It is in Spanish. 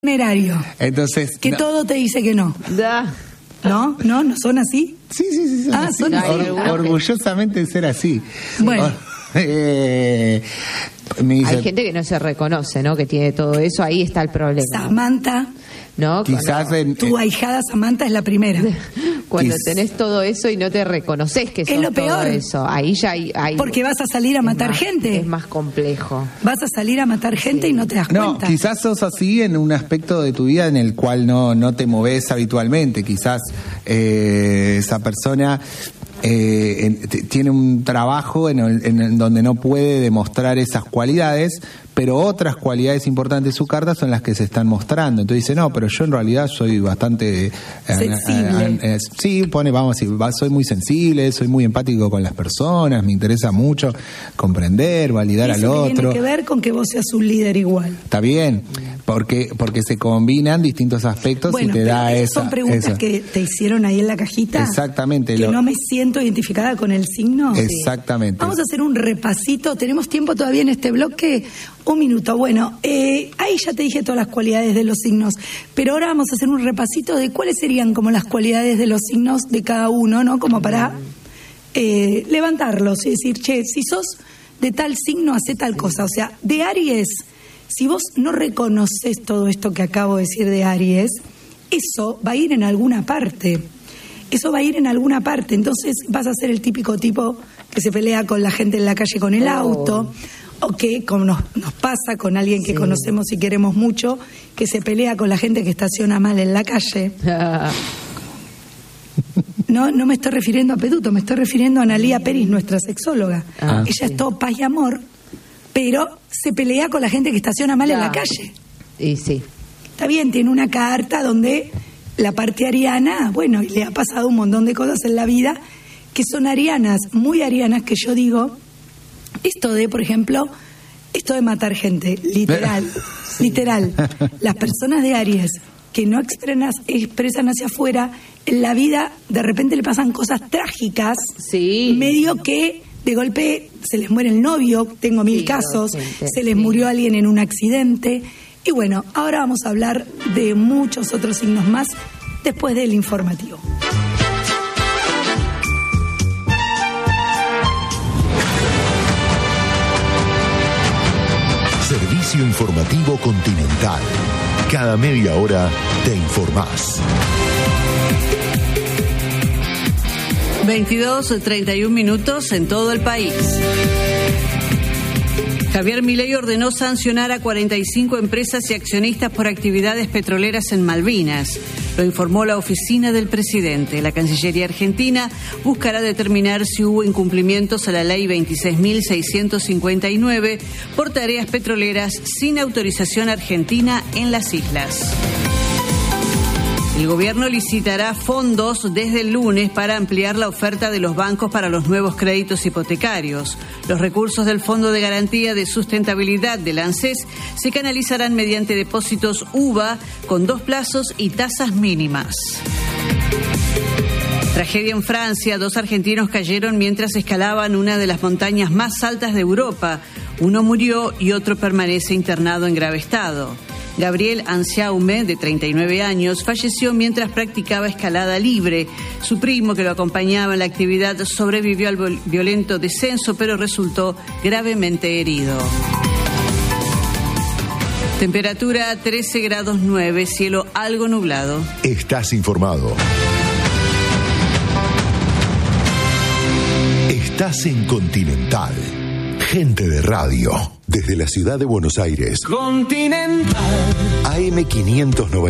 Funerario. Entonces, que todo te dice que no. ¿No? ¿No son así? Sí, son así. Orgullosamente de ser así. Bueno. Me dice, hay gente que no se reconoce, ¿no? Que tiene todo eso, ahí está el problema. Samantha, ¿no? Quizás tu ahijada Samantha es la primera. Cuando tenés todo eso y no te reconoces que sos lo peor. todo eso, ahí ya hay porque vas a salir a matar gente. Es más complejo. Vas a salir a matar gente y no te das cuenta. No, quizás sos así en un aspecto de tu vida en el cual no te movés habitualmente. Quizás esa persona tiene un trabajo en donde no puede demostrar esas cualidades, pero otras cualidades importantes de su carta son las que se están mostrando. Entonces dice, no, pero yo en realidad soy bastante sensible. Sí, vamos a decir, soy muy sensible, soy muy empático con las personas, me interesa mucho comprender, validar al otro. Tiene que ver con que vos seas un líder igual. Está bien, porque se combinan distintos aspectos y te da esa. Son preguntas que te hicieron ahí en la cajita. Exactamente. Que no me siento identificada con el signo. Exactamente. Vamos a hacer un repasito. ¿Tenemos tiempo todavía en este bloque? Un minuto. Bueno, ahí ya te dije todas las cualidades de los signos, pero ahora vamos a hacer un repasito de cuáles serían como las cualidades de los signos de cada uno, ¿no? Como para levantarlos y decir, che, si sos de tal signo, hace tal cosa. O sea, de Aries, si vos no reconoces todo esto que acabo de decir de Aries, eso va a ir en alguna parte. Eso va a ir en alguna parte. Entonces vas a ser el típico tipo que se pelea con la gente en la calle con el auto, o que, como nos pasa con alguien que conocemos y queremos mucho, que se pelea con la gente que estaciona mal en la calle. No me estoy refiriendo a Peduto, me estoy refiriendo a Analía Peris, nuestra sexóloga. Ella es todo paz y amor, pero se pelea con la gente que estaciona mal en la calle. Y sí. Está bien, tiene una carta donde la parte ariana, bueno, y le ha pasado un montón de cosas en la vida que son arianas, muy arianas, que yo digo, esto de, por ejemplo, esto de matar gente, literal, literal. Las personas de Aries que no expresan hacia afuera, en la vida de repente le pasan cosas trágicas, medio que de golpe se les muere el novio, tengo 1000 casos, se les murió alguien en un accidente. Y bueno, ahora vamos a hablar de muchos otros signos más después del informativo. Servicio Informativo Continental. Cada media hora te informás. 22:31 en todo el país. Javier Milei ordenó sancionar a 45 empresas y accionistas por actividades petroleras en Malvinas. Lo informó la oficina del presidente. La Cancillería argentina buscará determinar si hubo incumplimientos a la ley 26.659 por tareas petroleras sin autorización argentina en las islas. El gobierno licitará fondos desde el lunes para ampliar la oferta de los bancos para los nuevos créditos hipotecarios. Los recursos del Fondo de Garantía de Sustentabilidad del ANSES se canalizarán mediante depósitos UVA con 2 plazos y tasas mínimas. Tragedia en Francia. 2 argentinos cayeron mientras escalaban una de las montañas más altas de Europa. Uno murió y otro permanece internado en grave estado. Gabriel Ansiaume, de 39 años, falleció mientras practicaba escalada libre. Su primo, que lo acompañaba en la actividad, sobrevivió al violento descenso, pero resultó gravemente herido. Temperatura 13 grados 9, cielo algo nublado. Estás informado. Estás en Continental. Gente de radio. Desde la ciudad de Buenos Aires. Continental. AM 590.